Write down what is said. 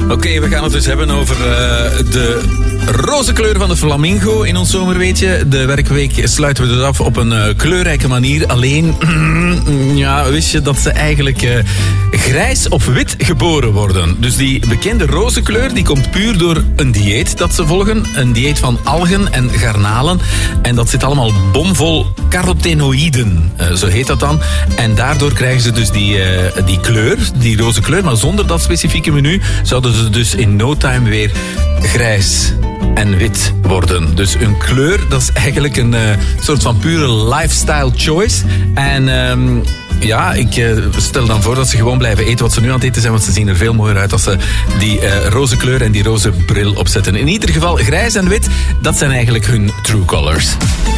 Oké, we gaan het dus hebben over de roze kleur van de flamingo in ons zomerweetje. De werkweek sluiten we dus af op een kleurrijke manier. Alleen, wist je dat ze eigenlijk grijs of wit geboren worden? Dus die bekende roze kleur die komt puur door een dieet dat ze volgen. Een dieet van algen en garnalen. En dat zit allemaal bomvol carotenoïden, zo heet dat dan. En daardoor krijgen ze dus die kleur, die roze kleur. Maar zonder dat specifieke menu zouden ze dus in no time weer grijs en wit worden. Dus een kleur, dat is eigenlijk een soort van pure lifestyle choice. En ik stel dan voor dat ze gewoon blijven eten wat ze nu aan het eten zijn, want ze zien er veel mooier uit als ze die roze kleur en die roze bril opzetten. In ieder geval, grijs en wit, dat zijn eigenlijk hun true colors.